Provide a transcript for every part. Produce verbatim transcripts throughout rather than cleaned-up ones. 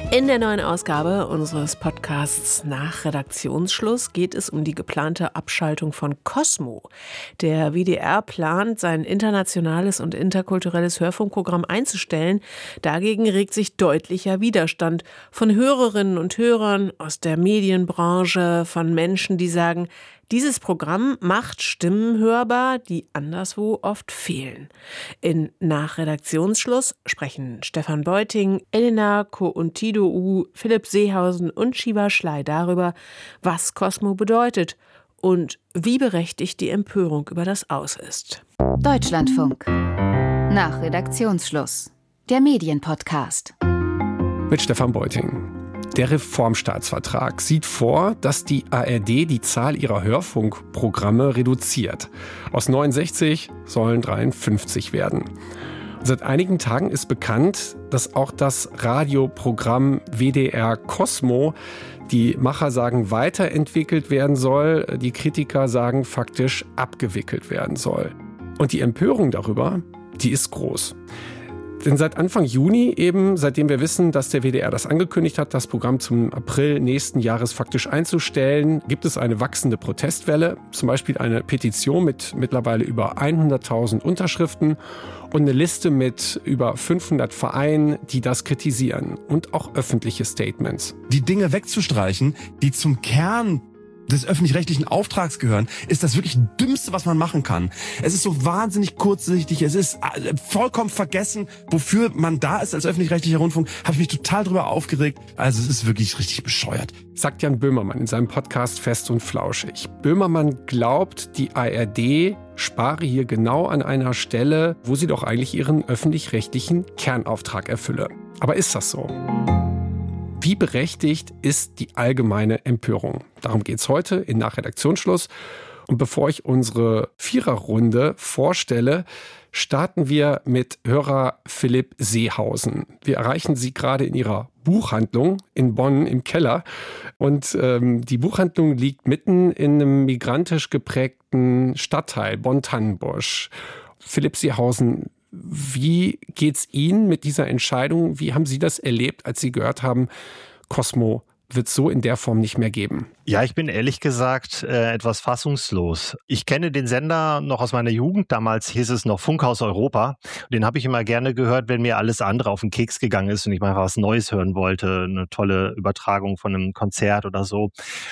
In der neuen Ausgabe unseres Podcasts nach Redaktionsschluss geht es um die geplante Abschaltung von Cosmo. Der W D R plant, sein internationales und interkulturelles Hörfunkprogramm einzustellen. Dagegen regt sich deutlicher Widerstand von Hörerinnen und Hörern aus der Medienbranche, von Menschen, die sagen, dieses Programm macht Stimmen hörbar, die anderswo oft fehlen. In Nach Redaktionsschluss sprechen Stefan Beuting, Elena Ko-Untido-U, Philipp Seehausen und Shiva Schley darüber, was Cosmo bedeutet und wie berechtigt die Empörung über das Aus ist. Deutschlandfunk. Nach Redaktionsschluss. Der Medienpodcast. Mit Stefan Beuting. Der Reformstaatsvertrag sieht vor, dass die A R D die Zahl ihrer Hörfunkprogramme reduziert. Aus neunundsechzig sollen dreiundfünfzig werden. Seit einigen Tagen ist bekannt, dass auch das Radioprogramm W D R Cosmo, die Macher sagen, weiterentwickelt werden soll, die Kritiker sagen, faktisch abgewickelt werden soll. Und die Empörung darüber, die ist groß. Denn seit Anfang Juni eben, seitdem wir wissen, dass der W D R das angekündigt hat, das Programm zum April nächsten Jahres faktisch einzustellen, gibt es eine wachsende Protestwelle, zum Beispiel eine Petition mit mittlerweile über hunderttausend Unterschriften und eine Liste mit über fünfhundert Vereinen, die das kritisieren und auch öffentliche Statements. Die Dinge wegzustreichen, die zum Kern des öffentlich-rechtlichen Auftrags gehören, ist das wirklich Dümmste, was man machen kann. Es ist so wahnsinnig kurzsichtig, es ist vollkommen vergessen, wofür man da ist als öffentlich-rechtlicher Rundfunk. Habe ich mich total drüber aufgeregt. Also es ist wirklich richtig bescheuert. Sagt Jan Böhmermann in seinem Podcast Fest und Flauschig. Böhmermann glaubt, die A R D spare hier genau an einer Stelle, wo sie doch eigentlich ihren öffentlich-rechtlichen Kernauftrag erfülle. Aber ist das so? Wie berechtigt ist die allgemeine Empörung? Darum geht es heute in Nach Redaktionsschluss. Und bevor ich unsere Viererrunde vorstelle, starten wir mit Hörer Philipp Seehausen. Wir erreichen Sie gerade in Ihrer Buchhandlung in Bonn im Keller. Und ähm, die Buchhandlung liegt mitten in einem migrantisch geprägten Stadtteil, Bonn-Tannenbusch. Philipp Seehausen, wie geht's Ihnen mit dieser Entscheidung? Wie haben Sie das erlebt, als Sie gehört haben, Cosmo wird es so in der Form nicht mehr geben? Ja, ich bin ehrlich gesagt äh, etwas fassungslos. Ich kenne den Sender noch aus meiner Jugend. Damals hieß es noch Funkhaus Europa. Den habe ich immer gerne gehört, wenn mir alles andere auf den Keks gegangen ist und ich mal was Neues hören wollte. Eine tolle Übertragung von einem Konzert oder so.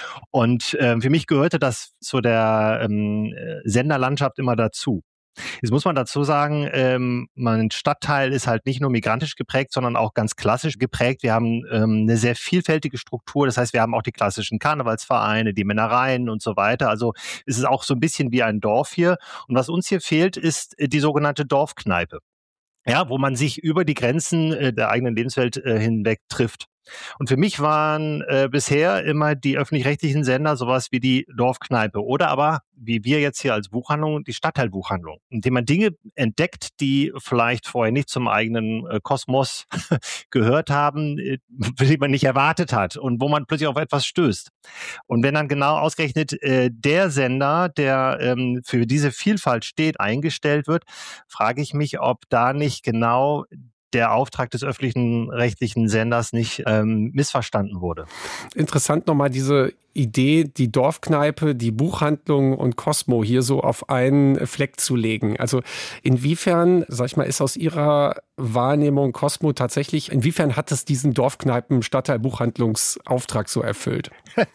Und äh, für mich gehörte das zu der ähm, Senderlandschaft immer dazu. Jetzt muss man dazu sagen, ähm, mein Stadtteil ist halt nicht nur migrantisch geprägt, sondern auch ganz klassisch geprägt. Wir haben ähm, eine sehr vielfältige Struktur. Das heißt, wir haben auch die klassischen Karnevalsvereine, die Männereien und so weiter. Also es ist auch so ein bisschen wie ein Dorf hier. Und was uns hier fehlt, ist die sogenannte Dorfkneipe. Ja, wo man sich über die Grenzen äh, der eigenen Lebenswelt äh, hinweg trifft. Und für mich waren äh, bisher immer die öffentlich-rechtlichen Sender sowas wie die Dorfkneipe oder aber, wie wir jetzt hier als Buchhandlung, die Stadtteilbuchhandlung, indem man Dinge entdeckt, die vielleicht vorher nicht zum eigenen äh, Kosmos gehört haben, äh, die man nicht erwartet hat und wo man plötzlich auf etwas stößt. Und wenn dann genau ausgerechnet äh, der Sender, der ähm, für diese Vielfalt steht, eingestellt wird, frage ich mich, ob da nicht genau der Auftrag des öffentlichen rechtlichen Senders nicht ähm, missverstanden wurde. Interessant nochmal diese Idee, die Dorfkneipe, die Buchhandlung und Cosmo hier so auf einen Fleck zu legen. Also inwiefern, sag ich mal, ist aus Ihrer Wahrnehmung Cosmo tatsächlich, inwiefern hat es diesen Dorfkneipen-Stadtteil-Buchhandlungsauftrag so erfüllt?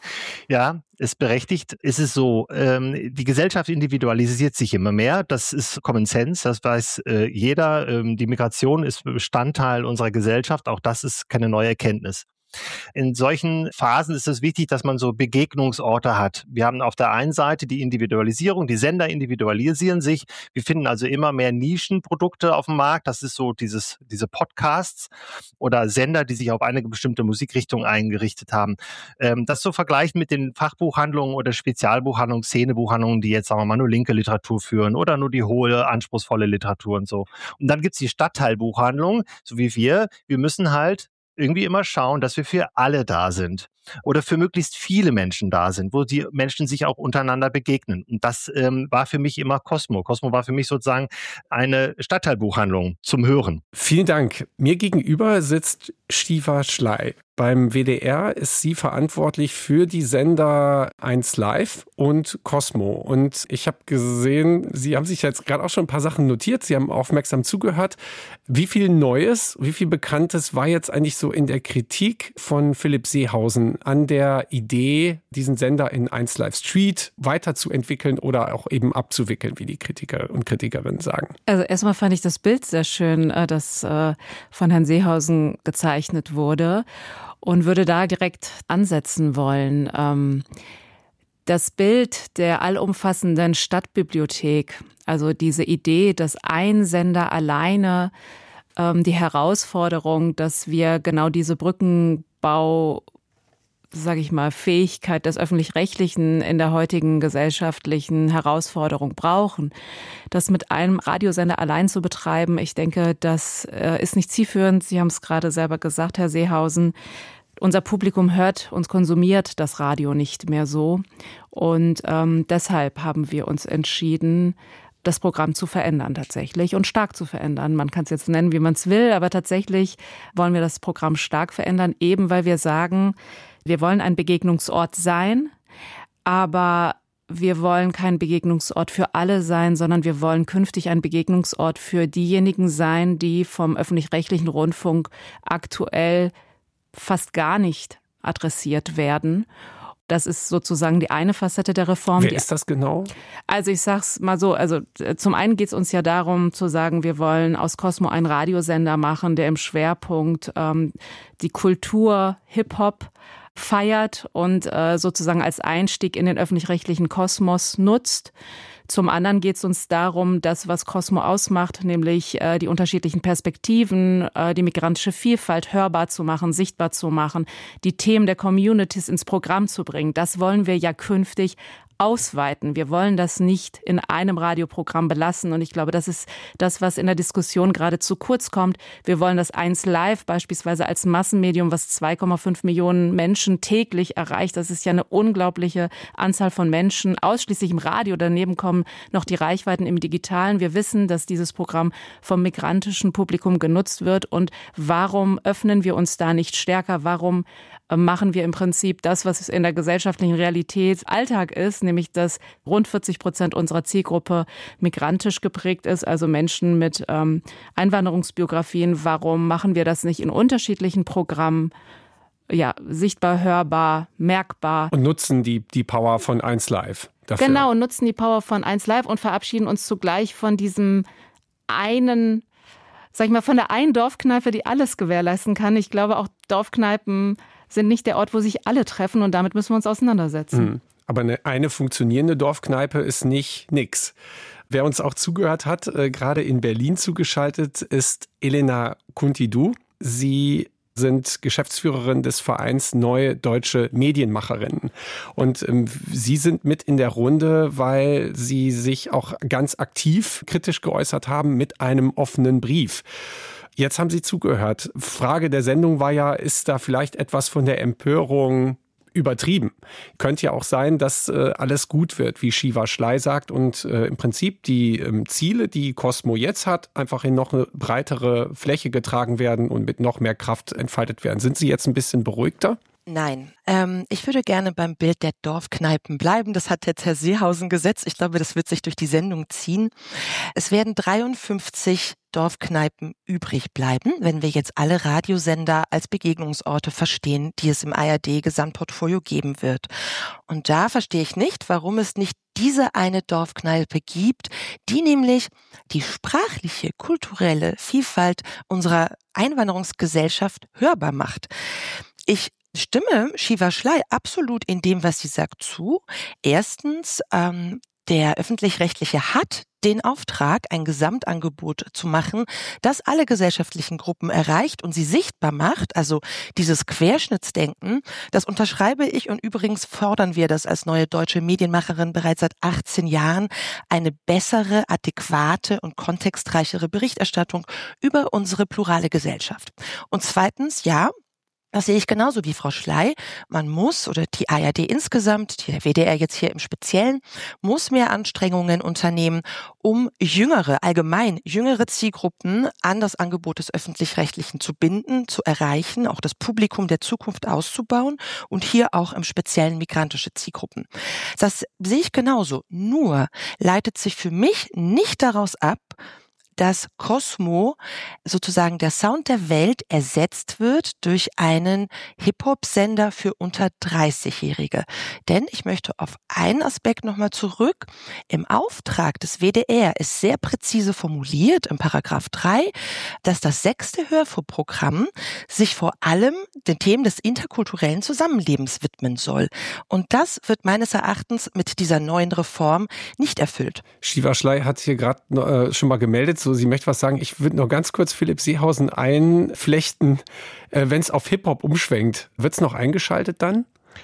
Ja, ist berechtigt. Ist es so, ähm, die Gesellschaft individualisiert sich immer mehr. Das ist Common Sense, das weiß äh, jeder. Ähm, die Migration ist Bestandteil unserer Gesellschaft. Auch das ist keine neue Erkenntnis. In solchen Phasen ist es wichtig, dass man so Begegnungsorte hat. Wir haben auf der einen Seite die Individualisierung, die Sender individualisieren sich. Wir finden also immer mehr Nischenprodukte auf dem Markt. Das ist so dieses, diese Podcasts oder Sender, die sich auf eine bestimmte Musikrichtung eingerichtet haben. Ähm, das zu vergleichen mit den Fachbuchhandlungen oder Spezialbuchhandlungen, Szenebuchhandlungen, die jetzt, sagen wir mal, nur linke Literatur führen oder nur die hohe, anspruchsvolle Literatur und so. Und dann gibt's die Stadtteilbuchhandlung, so wie wir. Wir müssen halt irgendwie immer schauen, dass wir für alle da sind oder für möglichst viele Menschen da sind, wo die Menschen sich auch untereinander begegnen. Und das ähm, war für mich immer Cosmo. Cosmo war für mich sozusagen eine Stadtteilbuchhandlung zum Hören. Vielen Dank. Mir gegenüber sitzt Shiva Schley. Beim W D R ist sie verantwortlich für die Sender eins Live und Cosmo. Und ich habe gesehen, Sie haben sich jetzt gerade auch schon ein paar Sachen notiert. Sie haben aufmerksam zugehört. Wie viel Neues, wie viel Bekanntes war jetzt eigentlich so in der Kritik von Philipp Seehausen an der Idee, diesen Sender in eins Live Street weiterzuentwickeln oder auch eben abzuwickeln, wie die Kritiker und Kritikerinnen sagen? Also erstmal fand ich das Bild sehr schön, das von Herrn Seehausen gezeichnet wurde. Und würde da direkt ansetzen wollen. Das Bild der allumfassenden Stadtbibliothek, also diese Idee, dass ein Sender alleine die Herausforderung, dass wir genau diese Brückenbau, sage ich mal, Fähigkeit des Öffentlich-Rechtlichen in der heutigen gesellschaftlichen Herausforderung brauchen. Das mit einem Radiosender allein zu betreiben, ich denke, das ist nicht zielführend. Sie haben es gerade selber gesagt, Herr Seehausen. Unser Publikum hört und konsumiert das Radio nicht mehr so. Und ähm, deshalb haben wir uns entschieden, das Programm zu verändern tatsächlich und stark zu verändern. Man kann es jetzt nennen, wie man es will, aber tatsächlich wollen wir das Programm stark verändern, eben weil wir sagen, wir wollen ein Begegnungsort sein, aber wir wollen kein Begegnungsort für alle sein, sondern wir wollen künftig ein Begegnungsort für diejenigen sein, die vom öffentlich-rechtlichen Rundfunk aktuell fast gar nicht adressiert werden. Das ist sozusagen die eine Facette der Reform. Wer ist das genau? Also ich sag's mal so, also zum einen geht es uns ja darum zu sagen, wir wollen aus Cosmo einen Radiosender machen, der im Schwerpunkt ähm, die Kultur Hip-Hop feiert und äh, sozusagen als Einstieg in den öffentlich-rechtlichen Kosmos nutzt. Zum anderen geht es uns darum, das, was Cosmo ausmacht, nämlich äh, die unterschiedlichen Perspektiven, äh, die migrantische Vielfalt hörbar zu machen, sichtbar zu machen, die Themen der Communities ins Programm zu bringen. Das wollen wir ja künftig ausweiten. Wir wollen das nicht in einem Radioprogramm belassen. Und ich glaube, das ist das, was in der Diskussion gerade zu kurz kommt. Wir wollen das eins Live beispielsweise als Massenmedium, was zwei Komma fünf Millionen Menschen täglich erreicht. Das ist ja eine unglaubliche Anzahl von Menschen, ausschließlich im Radio. Daneben kommen noch die Reichweiten im Digitalen. Wir wissen, dass dieses Programm vom migrantischen Publikum genutzt wird. Und warum öffnen wir uns da nicht stärker? Warum machen wir im Prinzip das, was in der gesellschaftlichen Realität Alltag ist, nämlich dass rund vierzig Prozent unserer Zielgruppe migrantisch geprägt ist, also Menschen mit ähm, Einwanderungsbiografien. Warum machen wir das nicht in unterschiedlichen Programmen? Ja, sichtbar, hörbar, merkbar. Und nutzen die, die Power von eins Live dafür. Genau, nutzen die Power von eins Live und verabschieden uns zugleich von diesem einen, sag ich mal, von der einen Dorfkneipe, die alles gewährleisten kann. Ich glaube, auch Dorfkneipen sind nicht der Ort, wo sich alle treffen und damit müssen wir uns auseinandersetzen. Mhm. Aber eine, eine funktionierende Dorfkneipe ist nicht nix. Wer uns auch zugehört hat, äh, gerade in Berlin zugeschaltet, ist Elena Kuntidu. Sie sind Geschäftsführerin des Vereins Neue Deutsche Medienmacherinnen. Und ähm, Sie sind mit in der Runde, weil Sie sich auch ganz aktiv kritisch geäußert haben mit einem offenen Brief. Jetzt haben Sie zugehört. Frage der Sendung war ja, ist da vielleicht etwas von der Empörung übertrieben? Könnte ja auch sein, dass äh, alles gut wird, wie Shiva Schley sagt und äh, im Prinzip die ähm, Ziele, die Cosmo jetzt hat, einfach in noch eine breitere Fläche getragen werden und mit noch mehr Kraft entfaltet werden. Sind Sie jetzt ein bisschen beruhigter? Nein, ähm, ich würde gerne beim Bild der Dorfkneipen bleiben. Das hat jetzt Herr Seehausen gesetzt. Ich glaube, das wird sich durch die Sendung ziehen. Es werden dreiundfünfzig Dorfkneipen übrig bleiben, wenn wir jetzt alle Radiosender als Begegnungsorte verstehen, die es im A R D-Gesamtportfolio geben wird. Und da verstehe ich nicht, warum es nicht diese eine Dorfkneipe gibt, die nämlich die sprachliche, kulturelle Vielfalt unserer Einwanderungsgesellschaft hörbar macht. Ich stimme Shiva Schley absolut in dem, was sie sagt, zu. Erstens, ähm, der Öffentlich-Rechtliche hat den Auftrag, ein Gesamtangebot zu machen, das alle gesellschaftlichen Gruppen erreicht und sie sichtbar macht, also dieses Querschnittsdenken, das unterschreibe ich und übrigens fordern wir das als Neue Deutsche Medienmacherin bereits seit achtzehn Jahren, eine bessere, adäquate und kontextreichere Berichterstattung über unsere plurale Gesellschaft. Und zweitens, ja, Das sehe ich genauso wie Frau Schley. Man muss, oder die A R D insgesamt, der W D R jetzt hier im Speziellen, muss mehr Anstrengungen unternehmen, um jüngere, allgemein jüngere Zielgruppen an das Angebot des Öffentlich-Rechtlichen zu binden, zu erreichen, auch das Publikum der Zukunft auszubauen und hier auch im Speziellen migrantische Zielgruppen. Das sehe ich genauso. Nur leitet sich für mich nicht daraus ab, dass Cosmo, sozusagen der Sound der Welt, ersetzt wird durch einen Hip-Hop-Sender für unter dreißigjährige. Denn ich möchte auf einen Aspekt nochmal zurück. Im Auftrag des W D R ist sehr präzise formuliert, im Paragraph drei, dass das sechste Hörfunkprogramm sich vor allem den Themen des interkulturellen Zusammenlebens widmen soll. Und das wird meines Erachtens mit dieser neuen Reform nicht erfüllt. Shiva Schley hat hier gerade äh, schon mal gemeldet, so, sie möchte was sagen. Ich würde noch ganz kurz Philipp Seehausen einflechten. Äh, wenn es auf Hip-Hop umschwenkt, wird es noch eingeschaltet dann?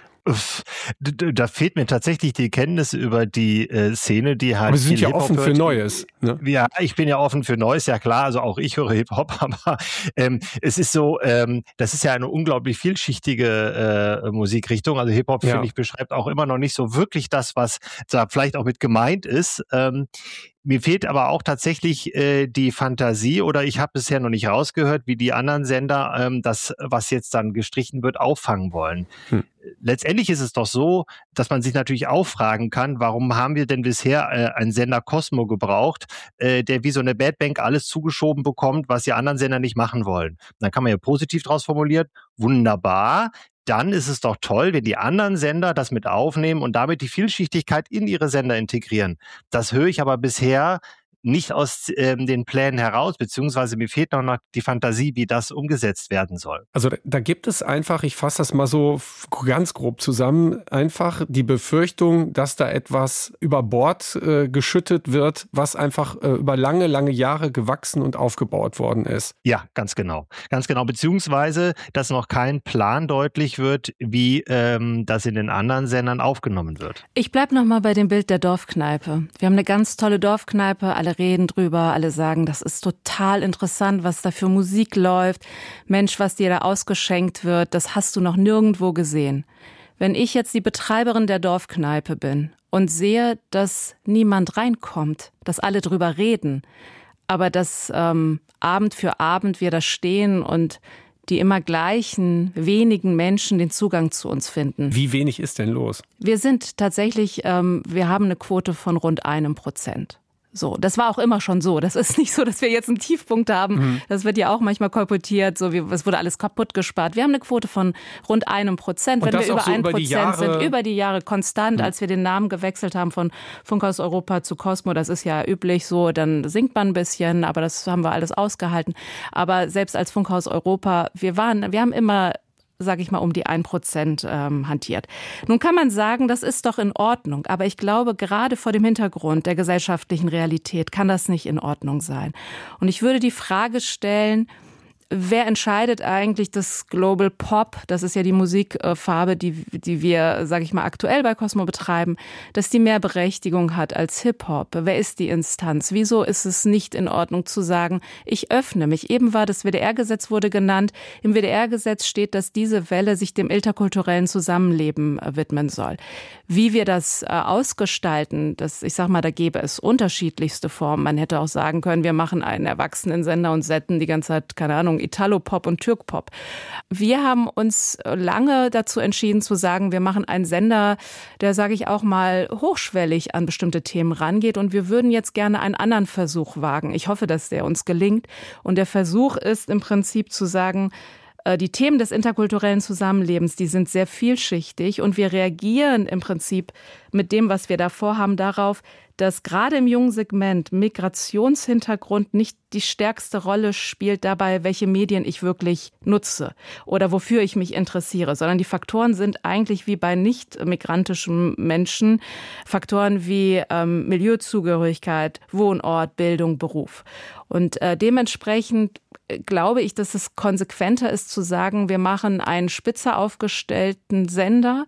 Da fehlt mir tatsächlich die Kenntnis über die äh, Szene, die halt. Aber Sie sind ja Hip-Hop offen hört. für Neues. Ne? Ja, ich bin ja offen für Neues, ja klar. Also auch ich höre Hip-Hop, aber ähm, es ist so, ähm, das ist ja eine unglaublich vielschichtige äh, Musikrichtung. Also Hip-Hop, ja, finde ich, beschreibt auch immer noch nicht so wirklich das, was da vielleicht auch mit gemeint ist. Ähm, Mir fehlt aber auch tatsächlich äh, die Fantasie, oder ich habe bisher noch nicht rausgehört, wie die anderen Sender ähm, das, was jetzt dann gestrichen wird, auffangen wollen. Hm. Letztendlich ist es doch so, dass man sich natürlich auch fragen kann, warum haben wir denn bisher äh, einen Sender Cosmo gebraucht, äh, der wie so eine Bad Bank alles zugeschoben bekommt, was die anderen Sender nicht machen wollen. Dann kann man ja positiv draus formulieren, wunderbar. Dann ist es doch toll, wenn die anderen Sender das mit aufnehmen und damit die Vielschichtigkeit in ihre Sender integrieren. Das höre ich aber bisher nicht aus ähm, den Plänen heraus, beziehungsweise mir fehlt noch die Fantasie, wie das umgesetzt werden soll. Also da gibt es einfach, ich fasse das mal so ganz grob zusammen, einfach die Befürchtung, dass da etwas über Bord äh, geschüttet wird, was einfach äh, über lange, lange Jahre gewachsen und aufgebaut worden ist. Ja, ganz genau. Ganz genau, beziehungsweise, dass noch kein Plan deutlich wird, wie ähm, das in den anderen Sendern aufgenommen wird. Ich bleibe noch mal bei dem Bild der Dorfkneipe. Wir haben eine ganz tolle Dorfkneipe, alle reden drüber, alle sagen, das ist total interessant, was da für Musik läuft. Mensch, was dir da ausgeschenkt wird, das hast du noch nirgendwo gesehen. Wenn ich jetzt die Betreiberin der Dorfkneipe bin und sehe, dass niemand reinkommt, dass alle drüber reden, aber dass ähm, Abend für Abend wir da stehen und die immer gleichen wenigen Menschen den Zugang zu uns finden. Wie wenig ist denn los? Wir sind tatsächlich, ähm, wir haben eine Quote von rund einem Prozent. So, das war auch immer schon so. Das ist nicht so, dass wir jetzt einen Tiefpunkt haben. Mhm. Das wird ja auch manchmal kolportiert, so wie es wurde alles kaputt gespart. Wir haben eine Quote von rund einem Prozent. Wenn wir über ein Prozent sind, über die Jahre konstant, mhm. als wir den Namen gewechselt haben von Funkhaus Europa zu Cosmo, das ist ja üblich so, dann sinkt man ein bisschen, aber das haben wir alles ausgehalten. Aber selbst als Funkhaus Europa, wir waren, wir haben immer, sage ich mal, um die ein Prozent ähm, hantiert. Nun kann man sagen, das ist doch in Ordnung, aber ich glaube, gerade vor dem Hintergrund der gesellschaftlichen Realität kann das nicht in Ordnung sein. Und ich würde die Frage stellen, wer entscheidet eigentlich, dass Global Pop, das ist ja die Musikfarbe, die, die wir, sage ich mal, aktuell bei Cosmo betreiben, dass die mehr Berechtigung hat als Hip-Hop? Wer ist die Instanz? Wieso ist es nicht in Ordnung zu sagen, ich öffne mich? Eben war das W D R-Gesetz wurde genannt. Im W D R-Gesetz steht, dass diese Welle sich dem interkulturellen Zusammenleben widmen soll. Wie wir das äh, ausgestalten, das, ich sag mal, da gäbe es unterschiedlichste Formen. Man hätte auch sagen können, wir machen einen Erwachsenensender und setzen die ganze Zeit, keine Ahnung, Italo-Pop und Türk-Pop. Wir haben uns lange dazu entschieden zu sagen, wir machen einen Sender, der, sage ich auch mal, hochschwellig an bestimmte Themen rangeht und wir würden jetzt gerne einen anderen Versuch wagen. Ich hoffe, dass der uns gelingt und der Versuch ist im Prinzip zu sagen, die Themen des interkulturellen Zusammenlebens, die sind sehr vielschichtig und wir reagieren im Prinzip mit dem, was wir da vorhaben, darauf, dass gerade im jungen Segment Migrationshintergrund nicht die stärkste Rolle spielt dabei, welche Medien ich wirklich nutze oder wofür ich mich interessiere, sondern die Faktoren sind eigentlich wie bei nicht migrantischen Menschen Faktoren wie ähm, Milieuzugehörigkeit, Wohnort, Bildung, Beruf. Und äh, dementsprechend glaube ich, dass es konsequenter ist zu sagen, wir machen einen spitzer aufgestellten Sender,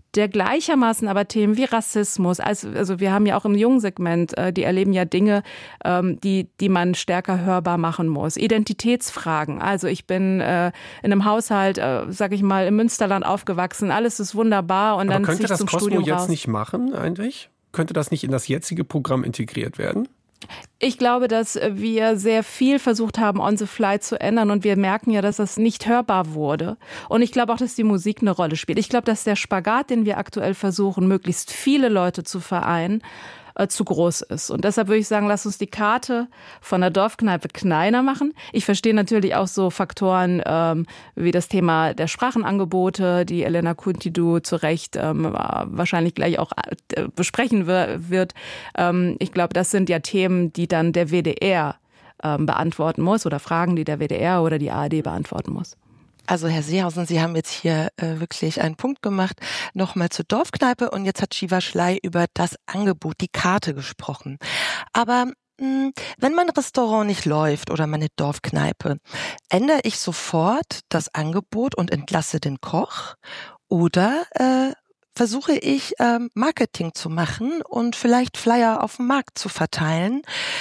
der gleichermaßen aber Themen wie Rassismus, also, also wir haben ja auch im jungen Segment, äh, die erleben ja Dinge, ähm, die, die man stärker hörbar machen muss. Identitätsfragen, also ich bin äh, in einem Haushalt, äh, sag ich mal, im Münsterland aufgewachsen, alles ist wunderbar und aber dann ziehe ich zum Cosmo Studium jetzt raus. nicht machen eigentlich? Könnte das nicht in das jetzige Programm integriert werden? Ich glaube, dass wir sehr viel versucht haben, on the fly zu ändern und wir merken ja, dass das nicht hörbar wurde. Und ich glaube auch, dass die Musik eine Rolle spielt. Ich glaube, dass der Spagat, den wir aktuell versuchen, möglichst viele Leute zu vereinen, äh, zu groß ist. Und deshalb würde ich sagen, lass uns die Karte von der Dorfkneipe kleiner machen. Ich verstehe natürlich auch so Faktoren ähm, wie das Thema der Sprachenangebote, die Elena Kuntidu zu Recht ähm, wahrscheinlich gleich auch äh, besprechen wird. Ähm, ich glaube, das sind ja Themen, die dann der W D R ähm, beantworten muss oder Fragen, die der W D R oder die A R D beantworten muss. Also Herr Seehausen, Sie haben jetzt hier äh, wirklich einen Punkt gemacht. Nochmal zur Dorfkneipe und jetzt hat Shiva Schley über das Angebot, die Karte gesprochen. Aber mh, wenn mein Restaurant nicht läuft oder meine Dorfkneipe, ändere ich sofort das Angebot und entlasse den Koch oder äh, versuche ich ähm, Marketing zu machen und vielleicht Flyer auf dem Markt zu verteilen.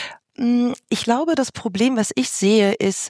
Mh, ich glaube, das Problem, was ich sehe, ist,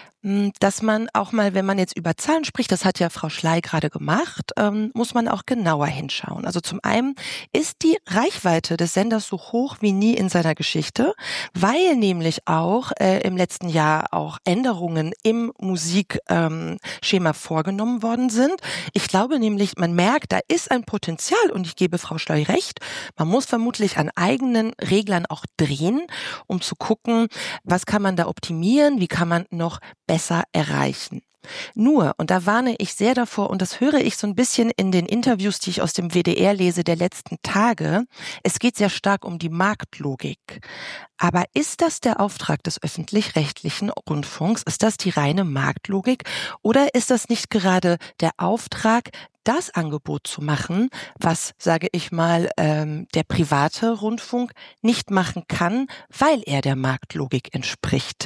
dass man auch mal, wenn man jetzt über Zahlen spricht, das hat ja Frau Schley gerade gemacht, ähm, muss man auch genauer hinschauen. Also zum einen ist die Reichweite des Senders so hoch wie nie in seiner Geschichte, weil nämlich auch äh, im letzten Jahr auch Änderungen im Musikschema ähm, vorgenommen worden sind. Ich glaube nämlich, man merkt, da ist ein Potenzial und ich gebe Frau Schley recht, man muss vermutlich an eigenen Reglern auch drehen, um zu gucken, was kann man da optimieren, wie kann man noch besser erreichen. Nur, und da warne ich sehr davor, und das höre ich so ein bisschen in den Interviews, die ich aus dem W D R lese der letzten Tage, es geht sehr stark um die Marktlogik. Aber ist das der Auftrag des öffentlich-rechtlichen Rundfunks? Ist das die reine Marktlogik? Oder ist das nicht gerade der Auftrag, das Angebot zu machen, was, sage ich mal, ähm, der private Rundfunk nicht machen kann, weil er der Marktlogik entspricht?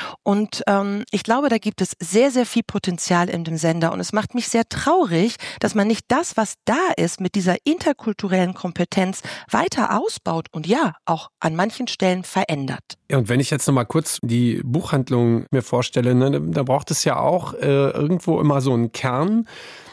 Und ähm, ich glaube, da gibt es sehr, sehr viel Potenzial in dem Sender. Und es macht mich sehr traurig, dass man nicht das, was da ist, mit dieser interkulturellen Kompetenz weiter ausbaut und ja, auch an manchen Stellen verändert. Ja, und wenn ich jetzt noch mal kurz die Buchhandlung mir vorstelle, ne, da braucht es ja auch äh, irgendwo immer so einen Kern,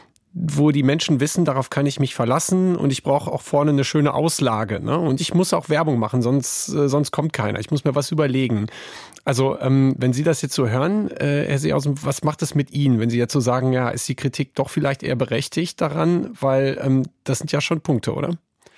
wo die Menschen wissen, darauf kann ich mich verlassen und ich brauche auch vorne eine schöne Auslage. Ne? Und ich muss auch Werbung machen, sonst, äh, sonst kommt keiner. Ich muss mir was überlegen. Also ähm, wenn Sie das jetzt so hören, äh, Herr Seehausen, was macht es mit Ihnen, wenn Sie jetzt so sagen, ja, ist die Kritik doch vielleicht eher berechtigt daran, weil ähm, das sind ja schon Punkte, oder?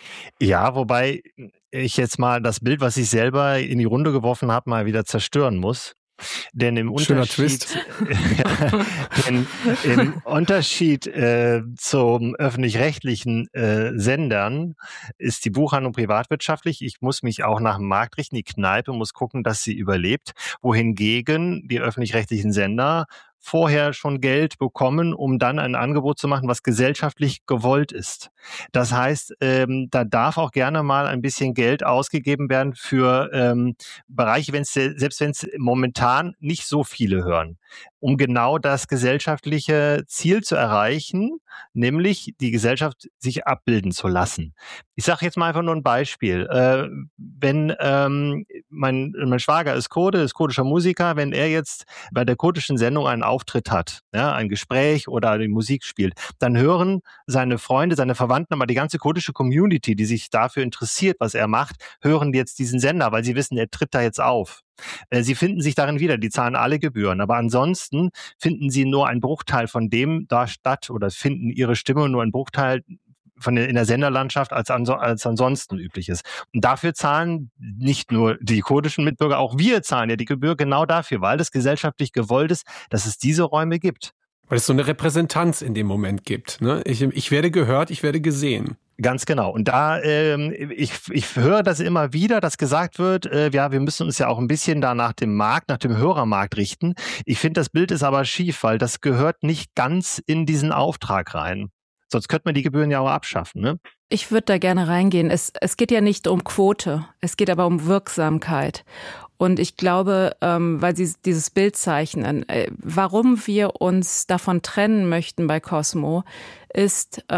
Ja, wobei ich jetzt mal das Bild, was ich selber in die Runde geworfen habe, mal wieder zerstören muss. Denn im Schöner Unterschied, Twist. ja, denn im Unterschied äh, zum öffentlich-rechtlichen äh, Sendern ist die Buchhandlung privatwirtschaftlich. Ich muss mich auch nach dem Markt richten. Die Kneipe muss gucken, dass sie überlebt. Wohingegen die öffentlich-rechtlichen Sender vorher schon Geld bekommen, um dann ein Angebot zu machen, was gesellschaftlich gewollt ist. Das heißt, ähm, da darf auch gerne mal ein bisschen Geld ausgegeben werden für ähm, Bereiche, wenn's, selbst wenn es momentan nicht so viele hören, um genau das gesellschaftliche Ziel zu erreichen, nämlich die Gesellschaft sich abbilden zu lassen. Ich sage jetzt mal einfach nur ein Beispiel. Äh, wenn ähm, mein, mein Schwager ist Kurde, ist kurdischer Musiker, wenn er jetzt bei der kurdischen Sendung einen Auftritt hat, ja, ein Gespräch oder die Musik spielt, dann hören seine Freunde, seine Verwandten, aber die ganze kurdische Community, die sich dafür interessiert, was er macht, hören jetzt diesen Sender, weil sie wissen, er tritt da jetzt auf. Sie finden sich darin wieder, die zahlen alle Gebühren, aber ansonsten finden sie nur einen Bruchteil von dem da statt oder finden ihre Stimme nur einen Bruchteil von der, in der Senderlandschaft als, anso, als ansonsten üblich ist. Und dafür zahlen nicht nur die kurdischen Mitbürger, auch wir zahlen ja die Gebühr genau dafür, weil es gesellschaftlich gewollt ist, dass es diese Räume gibt. Weil es so eine Repräsentanz in dem Moment gibt. Ne? Ich, ich werde gehört, ich werde gesehen. Ganz genau. Und da, ähm, ich, ich höre das immer wieder, dass gesagt wird, äh, ja, wir müssen uns ja auch ein bisschen da nach dem Markt, nach dem Hörermarkt richten. Ich finde, das Bild ist aber schief, weil das gehört nicht ganz in diesen Auftrag rein. Sonst könnte man die Gebühren ja auch abschaffen, ne? Ich würde da gerne reingehen. Es, es geht ja nicht um Quote, es geht aber um Wirksamkeit. Und ich glaube, ähm, weil Sie dieses Bild zeichnen, äh, warum wir uns davon trennen möchten bei Cosmo, ist, ähm,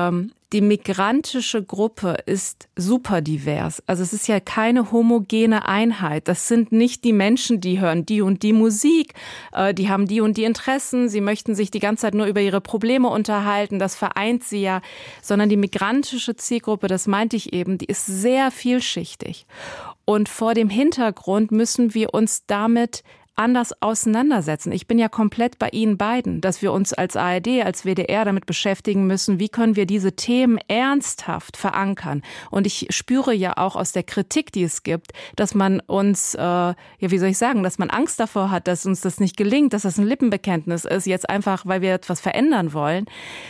Die migrantische Gruppe ist super divers. Also es ist ja keine homogene Einheit. Das sind nicht die Menschen, die hören die und die Musik, äh, die haben die und die Interessen, sie möchten sich die ganze Zeit nur über ihre Probleme unterhalten, das vereint sie ja, sondern die migrantische Zielgruppe, das meinte ich eben, die ist sehr vielschichtig. Und vor dem Hintergrund müssen wir uns damit anders auseinandersetzen. Ich bin ja komplett bei Ihnen beiden, dass wir uns als A R D, als W D R damit beschäftigen müssen, wie können wir diese Themen ernsthaft verankern. Und ich spüre ja auch aus der Kritik, die es gibt, dass man uns, äh, ja wie soll ich sagen, dass man Angst davor hat, dass uns das nicht gelingt, dass das ein Lippenbekenntnis ist, jetzt einfach, weil wir etwas verändern wollen.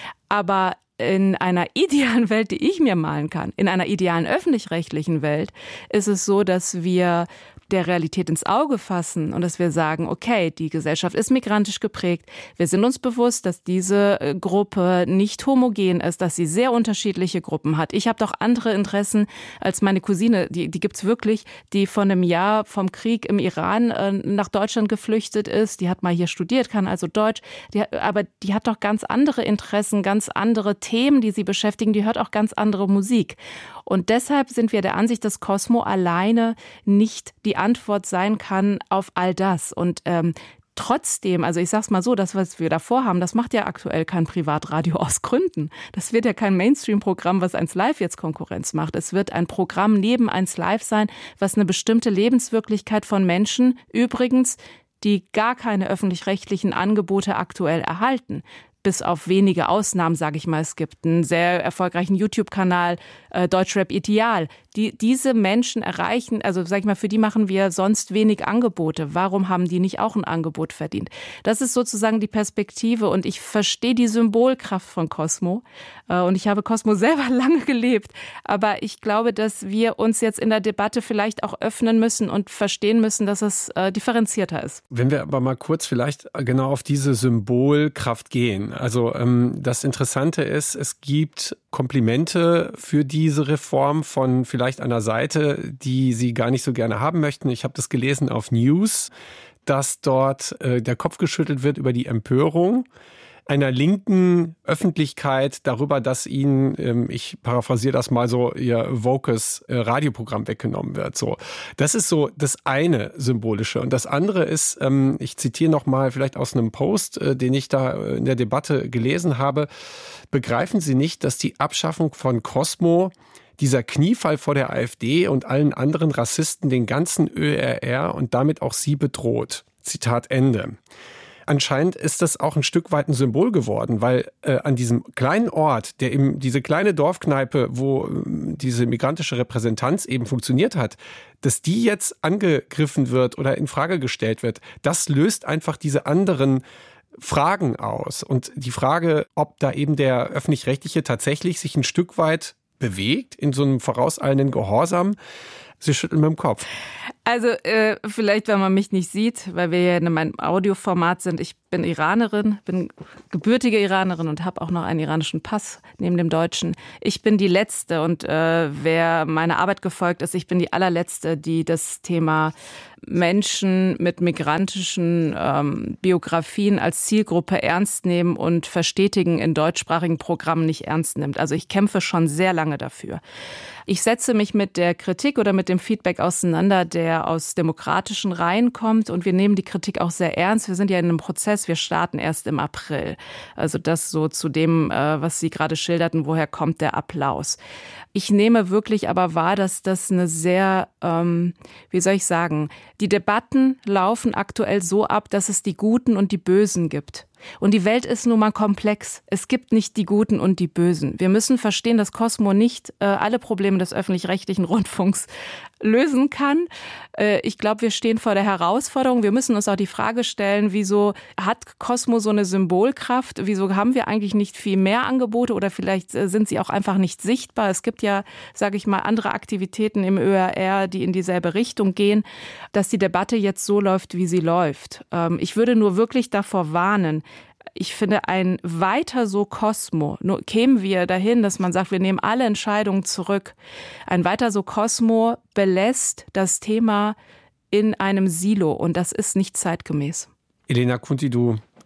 Aber in einer idealen Welt, die ich mir malen kann, in einer idealen öffentlich-rechtlichen Welt, ist es so, dass wir der Realität ins Auge fassen und dass wir sagen, okay, die Gesellschaft ist migrantisch geprägt. Wir sind uns bewusst, dass diese Gruppe nicht homogen ist, dass sie sehr unterschiedliche Gruppen hat. Ich habe doch andere Interessen als meine Cousine, die, die gibt's wirklich, die von einem Jahr vom Krieg im Iran äh, nach Deutschland geflüchtet ist. Die hat mal hier studiert, kann also Deutsch. Die, aber die hat doch ganz andere Interessen, ganz andere Themen, die sie beschäftigen. Die hört auch ganz andere Musik. Und deshalb sind wir der Ansicht, dass Cosmo alleine nicht die Antwort sein kann auf all das. Und ähm, trotzdem, also ich sag's mal so, das, was wir davor haben, das macht ja aktuell kein Privatradio aus Gründen. Das wird ja kein Mainstream-Programm, was eins Live jetzt Konkurrenz macht. Es wird ein Programm neben eins Live sein, was eine bestimmte Lebenswirklichkeit von Menschen, übrigens, die gar keine öffentlich-rechtlichen Angebote aktuell erhalten. Bis auf wenige Ausnahmen, sage ich mal. Es gibt einen sehr erfolgreichen YouTube-Kanal, äh, Deutschrap Ideal. Die, diese Menschen erreichen, also sage ich mal, für die machen wir sonst wenig Angebote. Warum haben die nicht auch ein Angebot verdient? Das ist sozusagen die Perspektive und ich verstehe die Symbolkraft von Cosmo. Äh, und ich habe Cosmo selber lange gelebt. Aber ich glaube, dass wir uns jetzt in der Debatte vielleicht auch öffnen müssen und verstehen müssen, dass es äh, differenzierter ist. Wenn wir aber mal kurz vielleicht genau auf diese Symbolkraft gehen. Also ähm, das Interessante ist, es gibt Komplimente für diese Reform von vielleicht einer Seite, die Sie gar nicht so gerne haben möchten. Ich habe das gelesen auf News, dass dort äh, der Kopf geschüttelt wird über die Empörung einer linken Öffentlichkeit darüber, dass ihnen, ähm, ich paraphrasiere das mal so, ihr wokes äh, Radioprogramm weggenommen wird. So, das ist so das eine Symbolische. Und das andere ist, ähm, ich zitiere noch mal vielleicht aus einem Post, äh, den ich da in der Debatte gelesen habe, begreifen Sie nicht, dass die Abschaffung von Cosmo, dieser Kniefall vor der AfD und allen anderen Rassisten den ganzen Ö R R und damit auch Sie bedroht? Zitat Ende. Anscheinend ist das auch ein Stück weit ein Symbol geworden, weil äh, an diesem kleinen Ort, der eben diese kleine Dorfkneipe, wo äh, diese migrantische Repräsentanz eben funktioniert hat, dass die jetzt angegriffen wird oder in Frage gestellt wird, das löst einfach diese anderen Fragen aus. Und die Frage, ob da eben der Öffentlich-Rechtliche tatsächlich sich ein Stück weit bewegt in so einem vorauseilenden Gehorsam, Sie schütteln mit dem Kopf. Also äh, vielleicht, wenn man mich nicht sieht, weil wir ja in meinem Audioformat sind. Ich bin Iranerin, bin gebürtige Iranerin und habe auch noch einen iranischen Pass neben dem deutschen. Ich bin die Letzte und äh, wer meiner Arbeit gefolgt ist, ich bin die allerletzte, die das Thema Menschen mit migrantischen ähm, Biografien als Zielgruppe ernst nehmen und verstetigen in deutschsprachigen Programmen nicht ernst nimmt. Also ich kämpfe schon sehr lange dafür. Ich setze mich mit der Kritik oder mit dem Feedback auseinander, der aus demokratischen Reihen kommt. Und wir nehmen die Kritik auch sehr ernst. Wir sind ja in einem Prozess, wir starten erst im April. Also das so zu dem, was Sie gerade schilderten, woher kommt der Applaus. Ich nehme wirklich aber wahr, dass das eine sehr, ähm, wie soll ich sagen, die Debatten laufen aktuell so ab, dass es die Guten und die Bösen gibt. Und die Welt ist nun mal komplex. Es gibt nicht die Guten und die Bösen. Wir müssen verstehen, dass Cosmo nicht äh, alle Probleme des öffentlich-rechtlichen Rundfunks lösen kann. Äh, ich glaube, wir stehen vor der Herausforderung. Wir müssen uns auch die Frage stellen, wieso hat Cosmo so eine Symbolkraft? Wieso haben wir eigentlich nicht viel mehr Angebote oder vielleicht äh, sind sie auch einfach nicht sichtbar? Es gibt ja, sage ich mal, andere Aktivitäten im Ö R R, die in dieselbe Richtung gehen, dass die Debatte jetzt so läuft, wie sie läuft. Ähm, ich würde nur wirklich davor warnen, ich finde, ein weiter so Cosmo, nur kämen wir dahin, dass man sagt, wir nehmen alle Entscheidungen zurück. Ein weiter so Cosmo belässt das Thema in einem Silo und das ist nicht zeitgemäß. Elena Kunti, du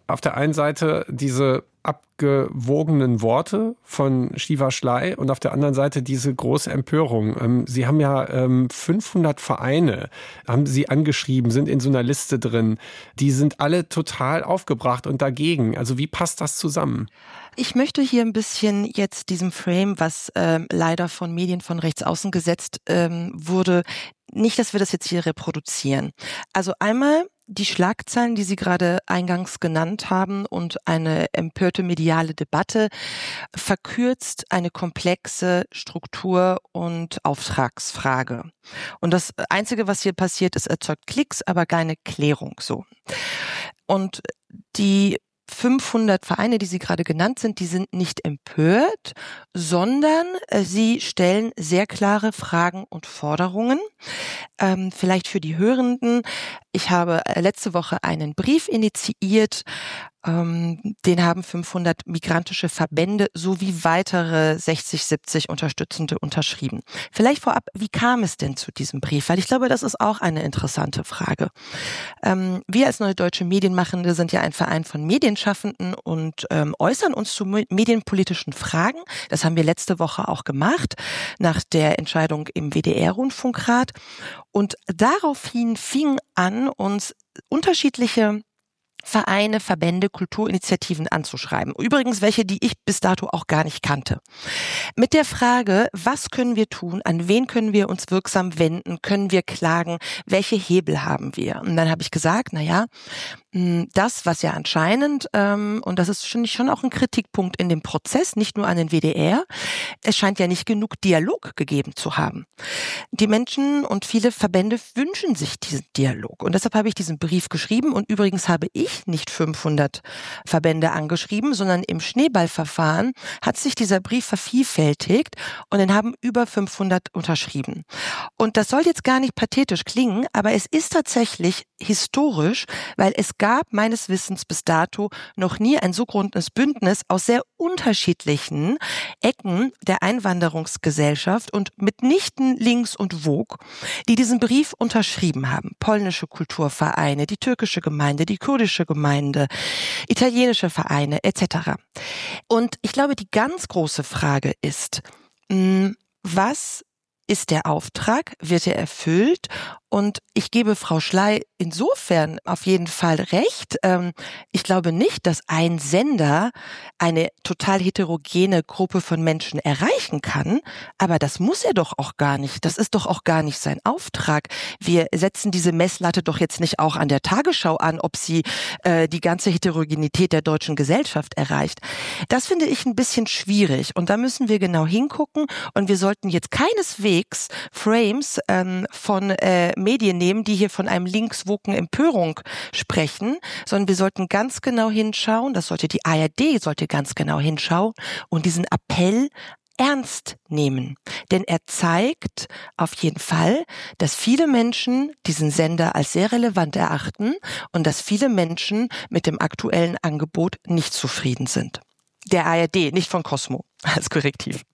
auf der einen Seite diese abgewogenen Worte von Shiva Schley und auf der anderen Seite diese große Empörung. Sie haben ja fünfhundert Vereine, haben Sie angeschrieben, sind in so einer Liste drin. Die sind alle total aufgebracht und dagegen. Also wie passt das zusammen? Ich möchte hier ein bisschen jetzt diesem Frame, was ähm, leider von Medien von rechts außen gesetzt ähm, wurde, nicht, dass wir das jetzt hier reproduzieren. Also einmal die Schlagzeilen, die Sie gerade eingangs genannt haben und eine empörte mediale Debatte verkürzt eine komplexe Struktur- und Auftragsfrage. Und das Einzige, was hier passiert, ist, erzeugt Klicks, aber keine Klärung so. Und die fünfhundert Vereine, die Sie gerade genannt sind, die sind nicht empört, sondern äh, sie stellen sehr klare Fragen und Forderungen. Ähm, vielleicht für die Hörenden. Ich habe äh, letzte Woche einen Brief initiiert, ähm, den haben fünfhundert migrantische Verbände sowie weitere sechzig, siebzig Unterstützende unterschrieben. Vielleicht vorab, wie kam es denn zu diesem Brief? Weil ich glaube, das ist auch eine interessante Frage. Ähm, wir als Neue Deutsche Medienmachende sind ja ein Verein von Medienschaffenden und ähm, äußern uns zu medienpolitischen Fragen. Das haben wir letzte Woche auch gemacht, nach der Entscheidung im W D R-Rundfunkrat. Und daraufhin fing an, uns unterschiedliche Vereine, Verbände, Kulturinitiativen anzuschreiben. Übrigens welche, die ich bis dato auch gar nicht kannte. Mit der Frage, was können wir tun, an wen können wir uns wirksam wenden, können wir klagen, welche Hebel haben wir? Und dann habe ich gesagt, na ja, das, was ja anscheinend, ähm, und das ist finde ich schon auch ein Kritikpunkt in dem Prozess, nicht nur an den W D R, es scheint ja nicht genug Dialog gegeben zu haben. Die Menschen und viele Verbände wünschen sich diesen Dialog. Und deshalb habe ich diesen Brief geschrieben. Und übrigens habe ich nicht fünfhundert Verbände angeschrieben, sondern im Schneeballverfahren hat sich dieser Brief vervielfältigt und den haben über fünfhundert unterschrieben. Und das soll jetzt gar nicht pathetisch klingen, aber es ist tatsächlich historisch, weil es gab meines Wissens bis dato noch nie ein so großes Bündnis aus sehr unterschiedlichen Ecken der Einwanderungsgesellschaft und mitnichten links und Vogue, die diesen Brief unterschrieben haben. Polnische Kulturvereine, die türkische Gemeinde, die kurdische Gemeinde, italienische Vereine et cetera. Und ich glaube, die ganz große Frage ist, was ist der Auftrag? Wird er erfüllt? Und ich gebe Frau Schley insofern auf jeden Fall recht. Ich glaube nicht, dass ein Sender eine total heterogene Gruppe von Menschen erreichen kann. Aber das muss er doch auch gar nicht. Das ist doch auch gar nicht sein Auftrag. Wir setzen diese Messlatte doch jetzt nicht auch an der Tagesschau an, ob sie äh, die ganze Heterogenität der deutschen Gesellschaft erreicht. Das finde ich ein bisschen schwierig. Und da müssen wir genau hingucken. Und wir sollten jetzt keineswegs Frames ähm, von äh, Medien nehmen, die hier von einem linkswoken Empörung sprechen, sondern wir sollten ganz genau hinschauen, das sollte die A R D, sollte ganz genau hinschauen und diesen Appell ernst nehmen. Denn er zeigt auf jeden Fall, dass viele Menschen diesen Sender als sehr relevant erachten und dass viele Menschen mit dem aktuellen Angebot nicht zufrieden sind. Der A R D, nicht von Cosmo, als Korrektiv.